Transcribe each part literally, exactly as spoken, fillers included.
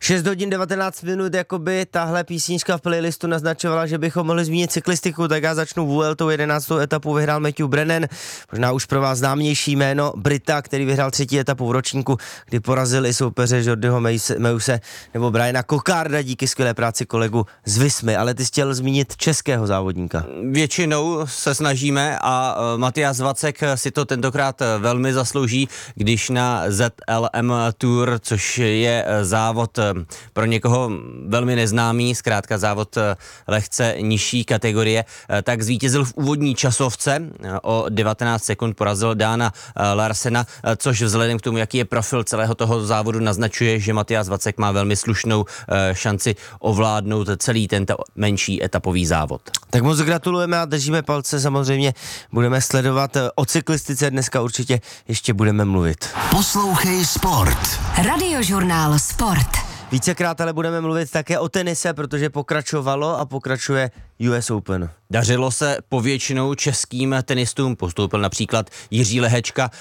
šest hodin devatenáct minut, jakoby tahle písnička v playlistu naznačovala, že bychom mohli zmínit cyklistiku, tak já začnu Vueltou. jedenáctou etapu vyhrál Matthew Brennan, možná už pro vás známější jméno Brita, který vyhrál třetí etapu v ročníku, kdy porazil i soupeře Jordiho Meuse nebo Briana Cocharda díky skvělé práci kolegu z Vismy, ale ty jsi chtěl zmínit českého závodníka. Většinou se snažíme a Matyáš Vacek si to tentokrát velmi zaslouží, když na Z L M Tour, což je závod pro někoho velmi neznámý, zkrátka závod lehce nižší kategorie, tak zvítězil v úvodní časovce, o devatenáct sekund porazil Dána Larsena, což vzhledem k tomu, jaký je profil celého toho závodu, naznačuje, že Matyáš Vacek má velmi slušnou šanci ovládnout celý tento menší etapový závod. Tak moc gratulujeme a držíme palce, samozřejmě budeme sledovat o cyklistice, dneska určitě ještě budeme mluvit. Poslouchej Sport. Radiožurnál Sport. Vícekrát ale budeme mluvit také o tenise, protože pokračovalo a pokračuje U S Open. Dařilo se povětšinou českým tenistům, postoupil například Jiří Lehečka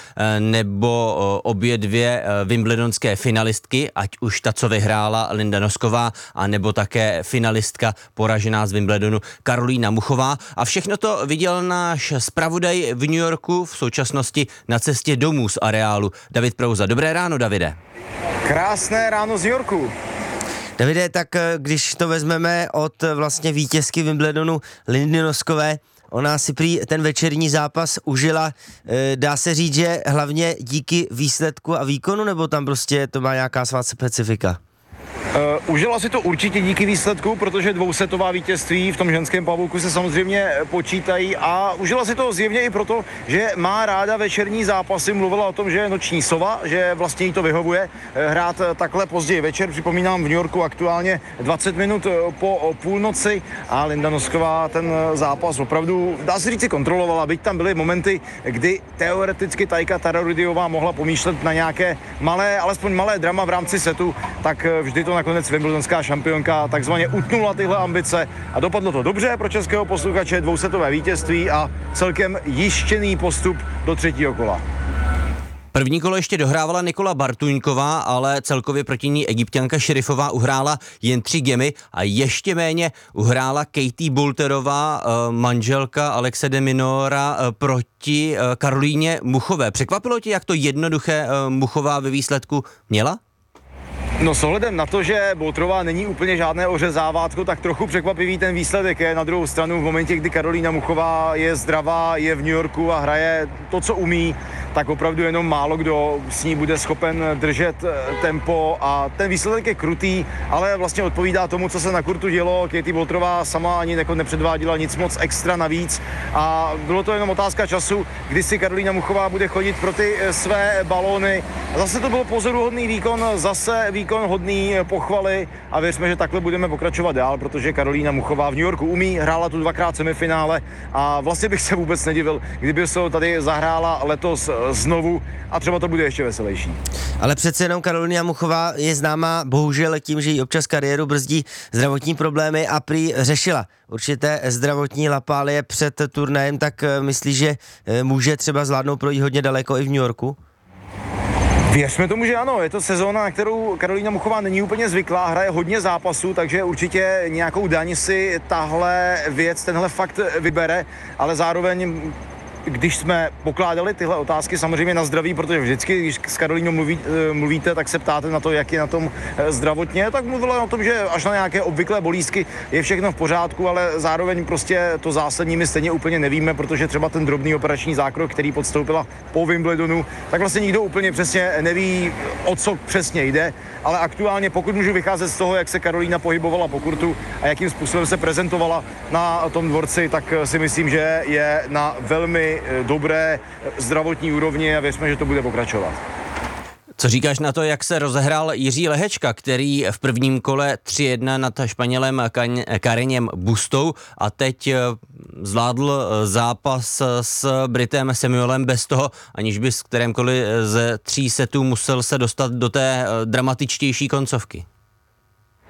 nebo obě dvě wimbledonské finalistky, ať už ta, co vyhrála Linda Nosková, a nebo také finalistka poražená z Wimbledonu Karolína Muchová. A všechno to viděl náš zpravodaj v New Yorku, v současnosti na cestě domů z areálu, David Prouza. Dobré ráno, Davide. Krásné ráno z New Yorku. Davide, tak když to vezmeme od vlastně vítězky Wimbledonu Lindy Noskové, ona si prý ten večerní zápas užila, dá se říct, že hlavně díky výsledku a výkonu, nebo tam prostě to má nějaká svá specifika? Uh, užila si to určitě díky výsledku, protože dvousetová vítězství v tom ženském pavouku se samozřejmě počítají, a užila si to zjevně i proto, že má ráda večerní zápasy. Mluvila o tom, že je noční sova, že vlastně jí to vyhovuje hrát takhle později večer. Připomínám, v New Yorku aktuálně dvacet minut po půlnoci a Linda Nosková ten zápas opravdu, dá se říct, kontrolovala, byť tam byly momenty, kdy teoreticky Tajka Tararudiová mohla pomýšlet na nějaké malé, alespoň malé drama v rámci setu, tak vždy to nakonec wimbledonská šampionka takzvaně utnula tyhle ambice a dopadlo to dobře pro českého posluchače, dvousetové vítězství a celkem jištěný postup do třetího kola. První kolo ještě dohrávala Nikola Bartuňková, ale celkově proti ní Egypťanka Šerifová uhrála jen tři gemy a ještě méně uhrála Katie Boulterová, manželka Alexe de Minaura, proti Karolíně Muchové. Překvapilo tě, jak to jednoduché Muchová ve výsledku měla? No s ohledem na to, že Boulterová není úplně žádné ořezávátko, tak trochu překvapivý ten výsledek je. Na druhou stranu v momentě, kdy Karolína Muchová je zdravá, je v New Yorku a hraje to, co umí, tak opravdu jenom málo kdo s ní bude schopen držet tempo a ten výsledek je krutý, ale vlastně odpovídá tomu, co se na kurtu dělo. Katie Boulterová sama ani jako nepředváděla nic moc extra navíc a bylo to jenom otázka času, kdy si Karolína Muchová bude chodit pro ty své balóny. A zase to byl pozoruhodný výkon, zase výkon hodný pochvaly a věřme, že takhle budeme pokračovat dál, protože Karolína Muchová v New Yorku umí, hrála tu dvakrát semifinále a vlastně bych se vůbec nedivil, kdyby se ho tady zahrála letos znovu a třeba to bude ještě veselější. Ale přece jenom Karolína Muchová je známá bohužel tím, že jí občas kariéru brzdí zdravotní problémy a prý řešila určité zdravotní lapálie před turnajem, tak myslíš, že může třeba zvládnout projít hodně daleko i v New Yorku? Věřme tomu, že ano, je to sezóna, na kterou Karolína Muchová není úplně zvyklá, hraje hodně zápasů, takže určitě nějakou daň si tahle věc, tenhle fakt vybere, ale zároveň když jsme pokládali tyhle otázky samozřejmě na zdraví, protože vždycky, když s Karolínou mluví, mluvíte, tak se ptáte na to, jak je na tom zdravotně, tak mluvila o tom, že až na nějaké obvyklé bolístky je všechno v pořádku, ale zároveň prostě to zásadní my stejně úplně nevíme, protože třeba ten drobný operační zákrok, který podstoupila po Wimbledonu, tak vlastně nikdo úplně přesně neví, o co přesně jde, ale aktuálně, pokud můžu vycházet z toho, jak se Karolína pohybovala po kurtu a jakým způsobem se prezentovala na tom dvorci, tak si myslím, že je na velmi dobré zdravotní úrovni a věřme, že to bude pokračovat. Co říkáš na to, jak se rozehrál Jiří Lehečka, který v prvním kole tři jedna nad Španělem Kareněm Bustou a teď zvládl zápas s Britem Samuelem bez toho, aniž by s kterémkoliv ze tří setů musel se dostat do té dramatičtější koncovky?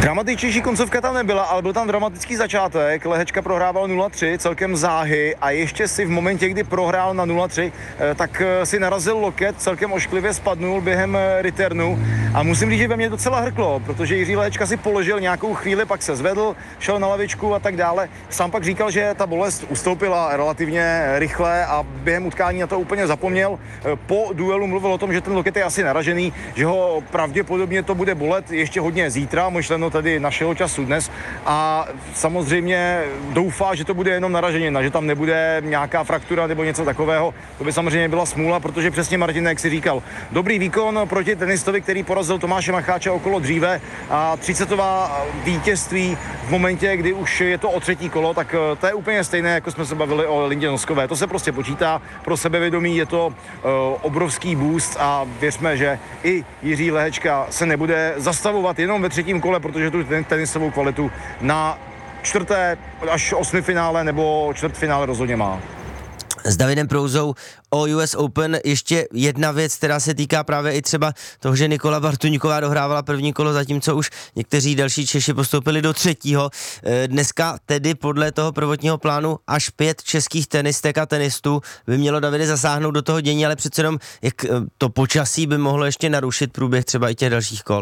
Dramatičnější koncovka tam nebyla, ale byl tam dramatický začátek. Lehečka prohrával nula tři, celkem záhy a ještě si v momentě, kdy prohrál na nula tři, tak si narazil loket, celkem ošklivě spadnul během returnu a musím říct, že ve mně docela hrklo, protože Jiří Lehečka si položil nějakou chvíli, pak se zvedl, šel na lavičku a tak dále. Sám pak říkal, že ta bolest ustoupila relativně rychle a během utkání na to úplně zapomněl. Po duelu mluvil o tom, že ten loket je asi naražený, že ho pravděpodobně to bude bolet ještě hodně zítra, myšleno tady našeho času dnes a samozřejmě doufá, že to bude jenom naraženina, že tam nebude nějaká fraktura nebo něco takového. To by samozřejmě byla smůla, protože přesně Martin, jak si říkal, dobrý výkon proti tenistovi, který porazil Tomáše Macháče okolo dříve a třicetová vítězství v momentě, kdy už je to o třetí kolo, tak to je úplně stejné, jako jsme se bavili o Lindě Noskové. To se prostě počítá, pro sebevědomí je to uh, obrovský boost a věřme, že i Jiří Lehečka se nebude zastavovat jenom ve třetím kole, protože tu tenisovou kvalitu na čtvrté až osmifinále nebo čtvrtfinále rozhodně má. S Davidem Prouzou o U S Open ještě jedna věc, která se týká právě i třeba toho, že Nikola Bartuňková dohrávala první kolo, zatímco už někteří další Češi postoupili do třetího. Dneska tedy podle toho prvotního plánu až pět českých tenistek a tenistů by mělo Davide zasáhnout do toho dění, ale přece jenom jak to počasí by mohlo ještě narušit průběh třeba i těch dalších kol.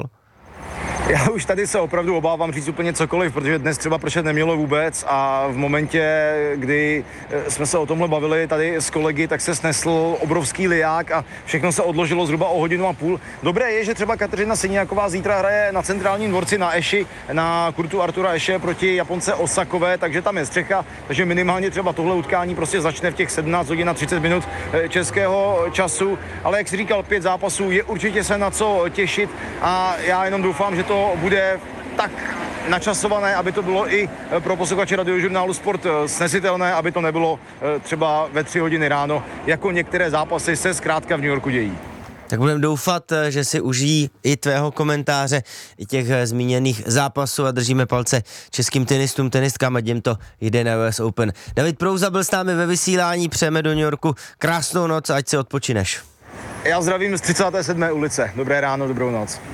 Já už tady se opravdu obávám říct úplně cokoliv, protože dnes třeba pršet nemělo vůbec a v momentě, kdy jsme se o tomhle bavili tady s kolegy, tak se snesl obrovský liják a všechno se odložilo zhruba o hodinu a půl. Dobré je, že třeba Kateřina Siniaková zítra hraje na centrálním dvorci na Eši, na kurtu Artura Eše proti Japonce Osakové, takže tam je střecha, takže minimálně třeba tohle utkání prostě začne v těch sedmnáct hodin a třicet minut českého času, ale jak si říkal, pět zápasů, je určitě se na co těšit a já jenom doufám, že to to bude tak načasované, aby to bylo i pro posluchače Radiožurnálu Sport snesitelné, aby to nebylo třeba ve tři hodiny ráno, jako některé zápasy se zkrátka v New Yorku dějí. Tak budeme doufat, že si užijí i tvého komentáře, i těch zmíněných zápasů a držíme palce českým tenistům, tenistkám a těm to jde na U S Open. David Prouza byl s námi ve vysílání, přejeme do New Yorku krásnou noc, ať se odpočineš. Já zdravím z třicáté sedmé ulice. Dobré ráno, dobrou noc.